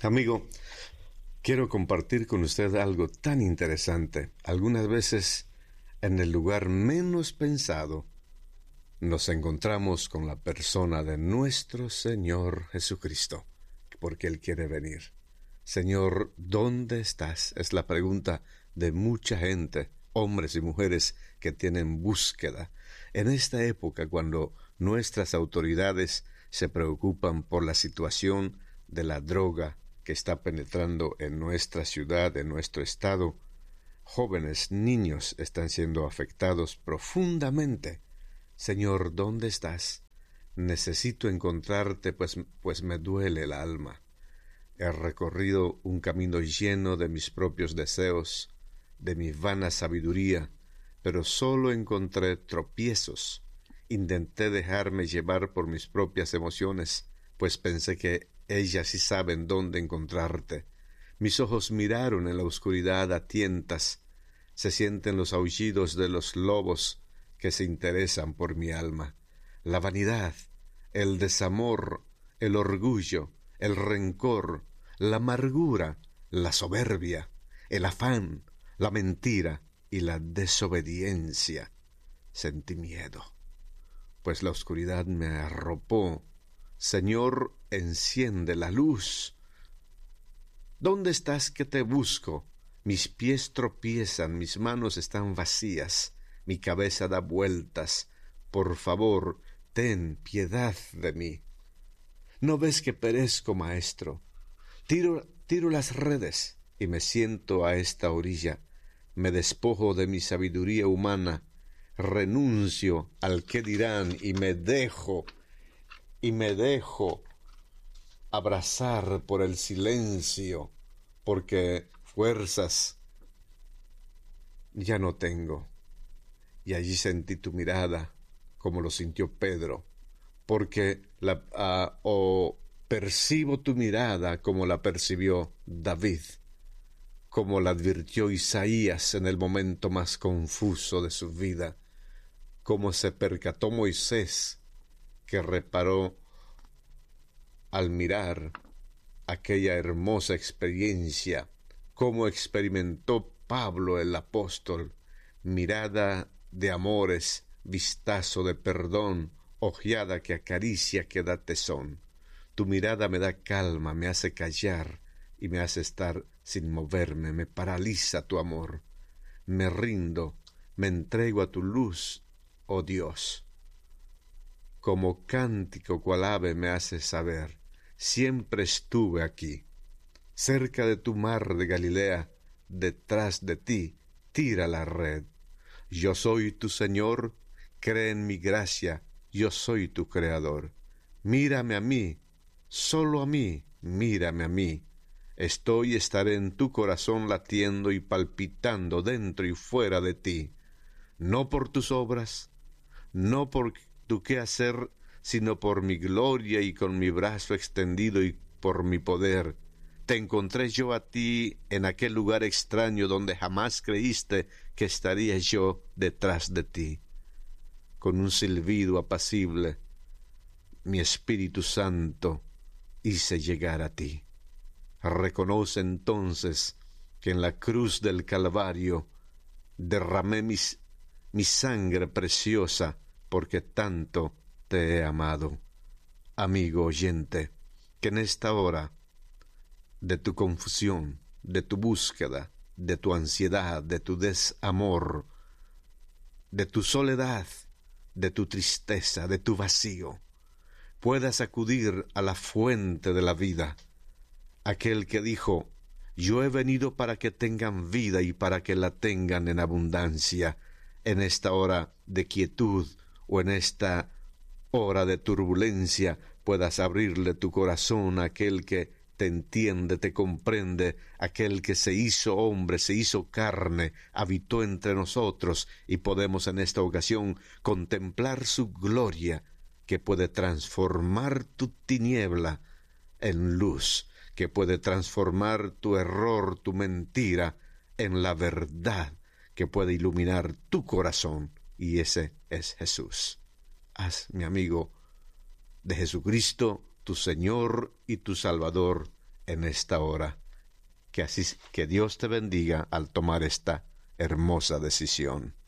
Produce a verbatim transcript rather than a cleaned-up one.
Amigo, quiero compartir con usted algo tan interesante. Algunas veces, en el lugar menos pensado, nos encontramos con la persona de nuestro Señor Jesucristo, porque Él quiere venir. Señor, ¿dónde estás? Es la pregunta de mucha gente, hombres y mujeres que tienen búsqueda. En esta época, cuando nuestras autoridades se preocupan por la situación de la droga que está penetrando en nuestra ciudad, en nuestro estado, jóvenes, niños están siendo afectados profundamente. Señor, ¿dónde estás? Necesito encontrarte, pues, pues me duele el alma. He recorrido un camino lleno de mis propios deseos, de mi vana sabiduría, pero solo encontré tropiezos. Intenté dejarme llevar por mis propias emociones, pues pensé que ellas sí saben dónde encontrarte. Mis ojos miraron en la oscuridad a tientas. Se sienten los aullidos de los lobos que se interesan por mi alma. La vanidad, el desamor, el orgullo, el rencor, la amargura, la soberbia, el afán, la mentira y la desobediencia. Sentí miedo, pues la oscuridad me arropó. Señor, enciende la luz. ¿Dónde estás que te busco? Mis pies tropiezan, mis manos están vacías, mi cabeza da vueltas. Por favor, ten piedad de mí. ¿No ves que perezco, maestro? Tiro, tiro las redes y me siento a esta orilla. Me despojo de mi sabiduría humana, renuncio al qué dirán y me dejo, y me dejo abrazar por el silencio, porque fuerzas ya no tengo. Y allí sentí tu mirada, como lo sintió Pedro, porque la, uh, o percibo tu mirada como la percibió David, como la advirtió Isaías en el momento más confuso de su vida, como se percató Moisés, que reparó al mirar aquella hermosa experiencia, como experimentó Pablo el apóstol, mirada de amores, vistazo de perdón, ojeada que acaricia, que da tesón. Tu mirada me da calma, me hace callar y me hace estar sin moverme, me paraliza tu amor. Me rindo, me entrego a tu luz, oh Dios. Como cántico cual ave me hace saber, siempre estuve aquí, cerca de tu mar de Galilea, detrás de ti, tira la red. Yo soy tu Señor, cree en mi gracia, yo soy tu Creador. Mírame a mí, solo a mí, mírame a mí. Estoy y estaré en tu corazón latiendo y palpitando dentro y fuera de ti. No por tus obras, no por tu qué hacer, sino por mi gloria y con mi brazo extendido y por mi poder. Te encontré yo a ti en aquel lugar extraño donde jamás creíste que estaría yo detrás de ti. Con un silbido apacible, mi Espíritu Santo hice llegar a ti. Reconoce entonces que en la cruz del Calvario derramé mis, mi sangre preciosa porque tanto te he amado. Amigo oyente, que en esta hora de tu confusión, de tu búsqueda, de tu ansiedad, de tu desamor, de tu soledad, de tu tristeza, de tu vacío, puedas acudir a la fuente de la vida, aquel que dijo: yo he venido para que tengan vida y para que la tengan en abundancia. En esta hora de quietud o en esta hora de turbulencia, puedas abrirle tu corazón a aquel que te entiende, te comprende, aquel que se hizo hombre, se hizo carne, habitó entre nosotros, y podemos en esta ocasión contemplar su gloria, que puede transformar tu tiniebla en luz, que puede transformar tu error, tu mentira, en la verdad, que puede iluminar tu corazón, y ese es Jesús. Haz, mi amigo, de Jesucristo tu Señor y tu Salvador en esta hora. Que así que Dios te bendiga al tomar esta hermosa decisión.